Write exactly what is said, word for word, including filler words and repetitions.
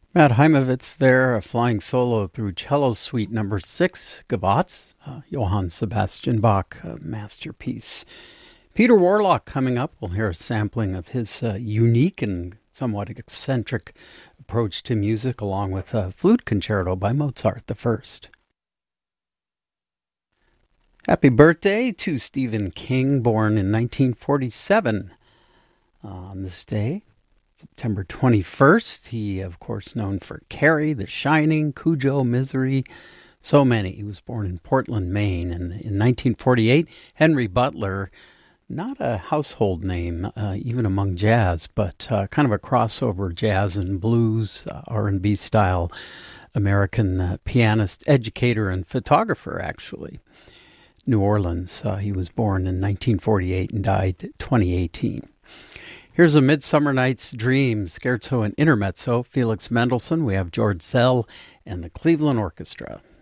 Matt Heimovitz there, a flying solo through cello suite number six, Gavotte, uh, Johann Sebastian Bach, a masterpiece. Peter Warlock coming up. We'll hear a sampling of his uh, unique and somewhat eccentric approach to music, along with a flute concerto by Mozart the First. Happy birthday to Stephen King, born in nineteen forty-seven. Uh, on this day, September twenty-first, he, of course, known for Carrie, The Shining, Cujo, Misery, so many. He was born in Portland, Maine, and in nineteen forty-eight, Henry Butler, not a household name, uh, even among jazz, but uh, kind of a crossover jazz and blues, uh, R and B style American uh, pianist, educator, and photographer, actually. New Orleans. Uh, he was born in nineteen forty-eight and died twenty eighteen. Here's A Midsummer Night's Dream, scherzo and intermezzo, Felix Mendelssohn. We have George Szell and the Cleveland Orchestra.